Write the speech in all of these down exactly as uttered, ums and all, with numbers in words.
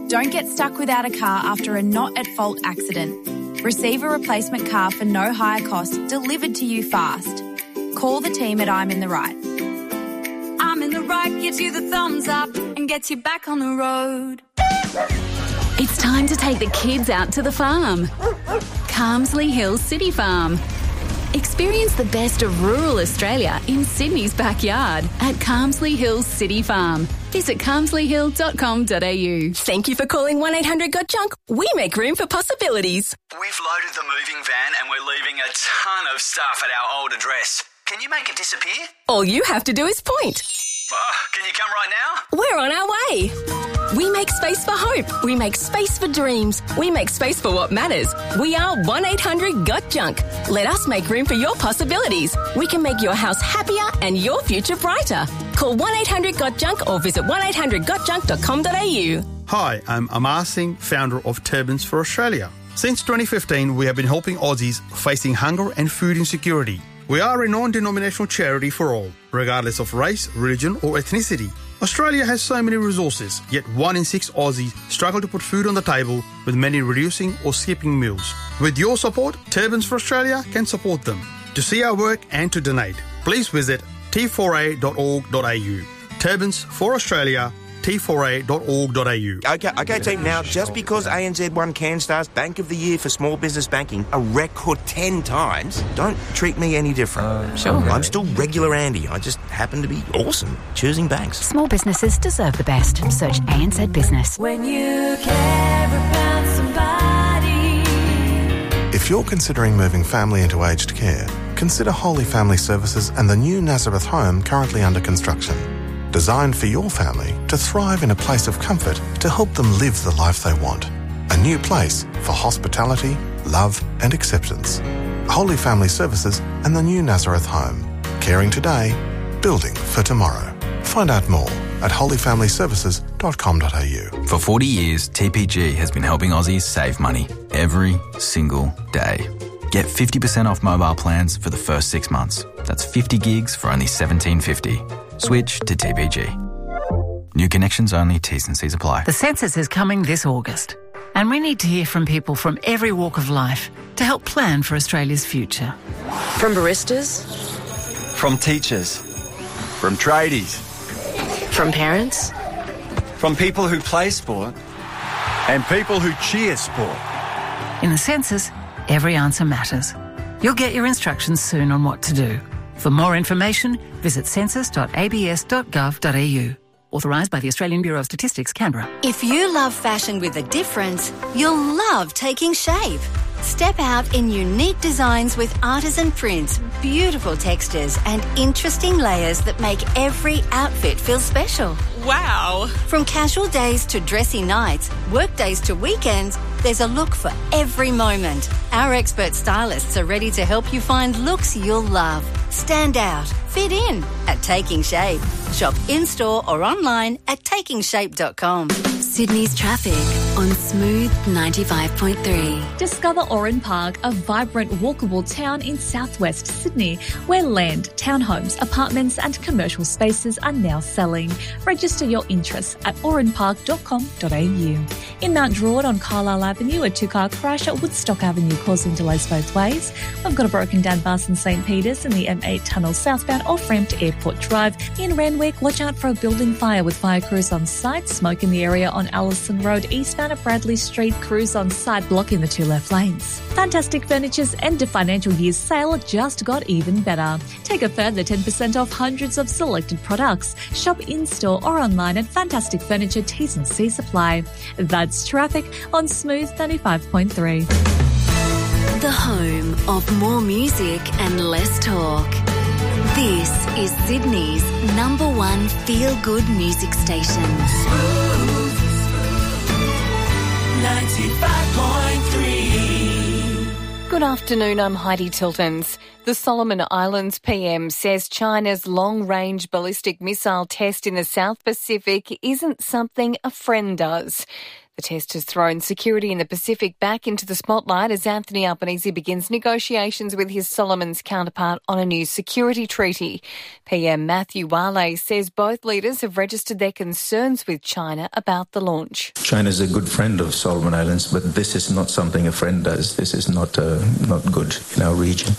Don't get stuck without a car after a not-at-fault accident. Receive a replacement car for no higher cost delivered to you fast. Call the team at I'm in the Right. I'm in the Right gives you the thumbs up and gets you back on the road. It's time to take the kids out to the farm. Carmsley Hills City Farm. Experience the best of rural Australia in Sydney's backyard at Carmsley Hills City Farm. Visit carmsley hill dot com dot a u. Thank you for calling one eight hundred got junk. We make room for possibilities. We've loaded the moving van and we're leaving a ton of stuff at our old address. Can you make it disappear? All you have to do is point. Oh, can you come right now? We're on our way. We make space for hope. We make space for dreams. We make space for what matters. We are one eight hundred got junk. Let us make room for your possibilities. We can make your house happier and your future brighter. Call one eight hundred got junk or visit one eight hundred got junk dot com dot a u. Hi, I'm Amar Singh, founder of Turbans for Australia. Since twenty fifteen, we have been helping Aussies facing hunger and food insecurity. We are a non-denominational charity for all, regardless of race, religion or ethnicity. Australia has so many resources, yet one in six Aussies struggle to put food on the table, with many reducing or skipping meals. With your support, Turbans for Australia can support them. To see our work and to donate, please visit t four a dot org dot a u. Turbans for Australia, t four a dot org dot a u. Okay, okay, team, now, just because A N Z won CanStar's Bank of the Year for Small Business Banking a record ten times, don't treat me any different. Uh, sure. I'm still regular Andy. I just happen to be awesome choosing banks. Small businesses deserve the best. Search A N Z Business. When you care about somebody. If you're considering moving family into aged care, consider Holy Family Services and the new Nazareth home currently under construction. Designed for your family to thrive in a place of comfort to help them live the life they want. A new place for hospitality, love and acceptance. Holy Family Services and the new Nazareth home. Caring today, building for tomorrow. Find out more at holy family services dot com dot a u. For forty years, T P G has been helping Aussies save money every single day. Get fifty percent off mobile plans for the first six months. That's fifty gigs for only seventeen fifty. Switch to T P G. New connections only, T's and C's apply. The census is coming this August, and we need to hear from people from every walk of life to help plan for Australia's future. From baristas, from teachers, from tradies, from parents, from people who play sport, and people who cheer sport. In the census, every answer matters. You'll get your instructions soon on what to do. For more information, visit census dot a b s dot gov dot a u. Authorised by the Australian Bureau of Statistics, Canberra. If you love fashion with a difference, you'll love Taking Shape. Step out in unique designs with artisan prints, beautiful textures and interesting layers that make every outfit feel special. Wow! From casual days to dressy nights, work days to weekends, there's a look for every moment. Our expert stylists are ready to help you find looks you'll love. Stand out, fit in at Taking Shape. Shop in-store or online at taking shape dot com. Sydney's traffic on Smooth ninety-five point three. Discover Oran Park, a vibrant, walkable town in southwest Sydney, where land, townhomes, apartments and commercial spaces are now selling. Register your interest at oran park dot com dot a u. In Mount Druitt on Carlisle Avenue, a two-car crash at Woodstock Avenue causing delays both ways. We've got a broken down bus in St Peters in the M eight tunnel southbound off-ramp to Airport Drive. In Randwick, watch out for a building fire with fire crews on site. Smoke in the area on Allison Road eastbound at Bradley Street. Crews on site blocking the two left lanes. Fantastic Furniture's end of financial year's sale just got even better. Take a further ten percent off hundreds of selected products. Shop in-store or online at Fantastic Furniture. T's and C's apply. That's traffic on Smooth ninety-five point three. The home of more music and less talk. This is Sydney's number one feel-good music station. Smooth ninety-five point three. Good afternoon, I'm Heidi Tiltons. The Solomon Islands P M says China's long-range ballistic missile test in the South Pacific isn't something a friend does. The test has thrown security in the Pacific back into the spotlight as Anthony Albanese begins negotiations with his Solomons counterpart on a new security treaty. P M Matthew Wale says both leaders have registered their concerns with China about the launch. China is a good friend of Solomon Islands, but this is not something a friend does. This is not uh, not good in our region.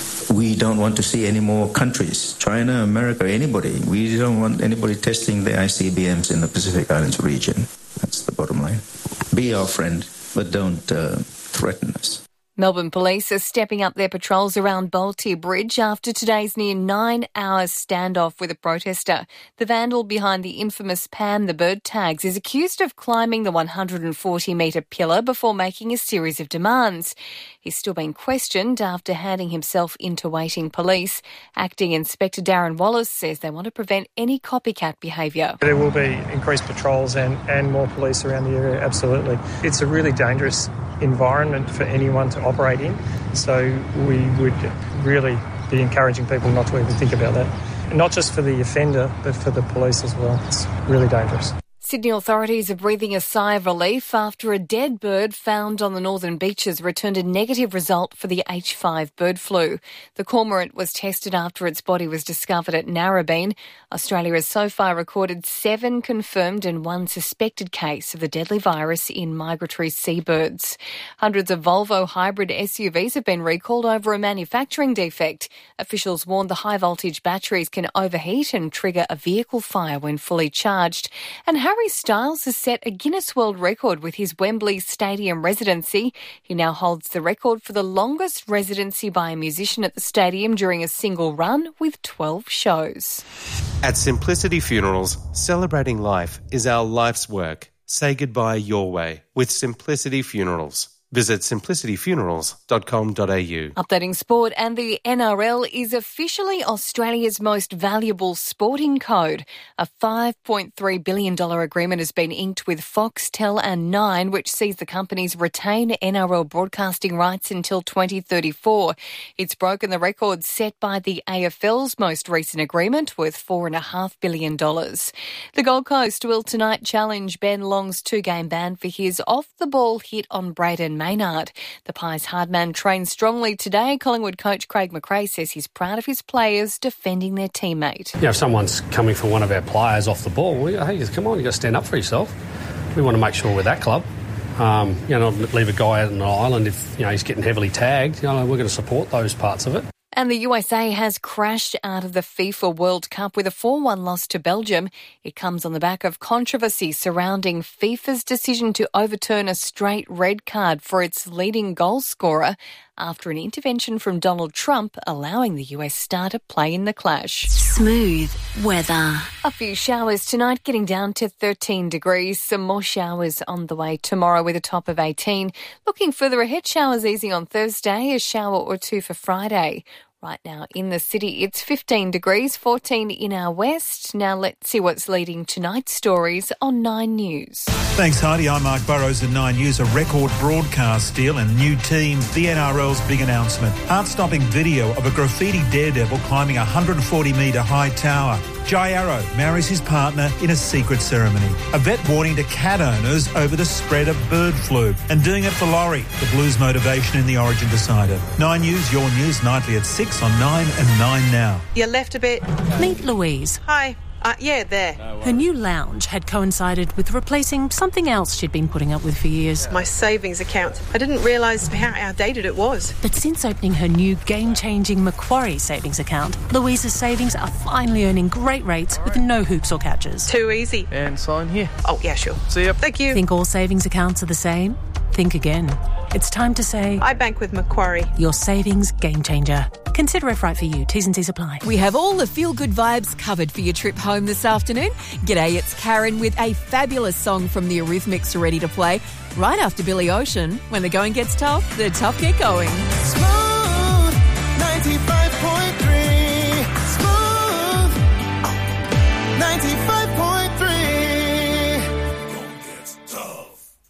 We don't want to see any more countries, China, America, anybody. We don't want anybody testing the I C B Ms in the Pacific Islands region. That's the bottom line. Be our friend, but don't uh, threaten us. Melbourne Police are stepping up their patrols around Boltier Bridge after today's near nine-hour standoff with a protester. The vandal behind the infamous Pam the Bird tags is accused of climbing the one hundred forty metre pillar before making a series of demands. He's still being questioned after handing himself into waiting police. Acting Inspector Darren Wallace says they want to prevent any copycat behaviour. There will be increased patrols and, and more police around the area, absolutely. It's a really dangerous environment for anyone to operate in, so we would really be encouraging people not to even think about that. And not just for the offender, but for the police as well. It's really dangerous. Sydney authorities are breathing a sigh of relief after a dead bird found on the northern beaches returned a negative result for the H five bird flu. The cormorant was tested after its body was discovered at Narrabeen. Australia has so far recorded seven confirmed and one suspected case of the deadly virus in migratory seabirds. Hundreds of Volvo hybrid S U Vs have been recalled over a manufacturing defect. Officials warned the high-voltage batteries can overheat and trigger a vehicle fire when fully charged. And Harry Styles has set a Guinness World Record with his Wembley Stadium residency. He now holds the record for the longest residency by a musician at the stadium during a single run with twelve shows. At Simplicity Funerals, celebrating life is our life's work. Say goodbye your way with Simplicity Funerals. Visit simplicity funerals dot com dot a u. Updating sport, and the N R L is officially Australia's most valuable sporting code. A five point three billion dollars agreement has been inked with Foxtel and Nine, which sees the companies retain N R L broadcasting rights until twenty thirty-four. It's broken the record set by the A F L's most recent agreement, worth four point five billion dollars. The Gold Coast will tonight challenge Ben Long's two-game ban for his off-the-ball hit on Braden Maynard. The Pies hardman trained strongly today. Collingwood coach Craig McRae says he's proud of his players defending their teammate. You know, if someone's coming for one of our players off the ball, we, hey, come on, you've got to stand up for yourself. We want to make sure we're that club. Um, you know, not leave a guy out on an island if, you know, he's getting heavily tagged. You know, we're going to support those parts of it. And the U S A has crashed out of the FIFA World Cup with a four one loss to Belgium. It comes on the back of controversy surrounding FIFA's decision to overturn a straight red card for its leading goal scorer after an intervention from Donald Trump allowing the U S star to play in the clash. Smooth weather. A few showers tonight, getting down to thirteen degrees. Some more showers on the way tomorrow with a top of eighteen. Looking further ahead, showers easing on Thursday, a shower or two for Friday. Right now in the city, it's fifteen degrees, fourteen in our west. Now let's see what's leading tonight's stories on Nine News. Thanks, Heidi. I'm Mark Burrows at Nine News. A record broadcast deal and new team. The N R L's big announcement. Heart-stopping video of a graffiti daredevil climbing a one hundred forty metre high tower. Jai Arrow marries his partner in a secret ceremony. A vet warning to cat owners over the spread of bird flu. And doing it for Laurie, the Blues motivation in the Origin decider. Nine News, your news, nightly at six on Nine and Nine Now. You left a bit. Meet Louise. Hi. Uh, yeah, there. Her new lounge had coincided with replacing something else she'd been putting up with for years. My savings account. I didn't realise how outdated it was. But since opening her new game-changing Macquarie savings account, Louise's savings are finally earning great rates with no hoops or catches. Too easy. And sign here. Oh, yeah, sure. See ya. Thank you. Think all savings accounts are the same? Think again. It's time to say... I bank with Macquarie. Your savings game changer. Consider if right for you. T's and C's apply. We have all the feel-good vibes covered for your trip home this afternoon. G'day, it's Karen with a fabulous song from the Eurythmics ready to play right after Billy Ocean. When the going gets tough, the tough get going. Smooth ninety-five.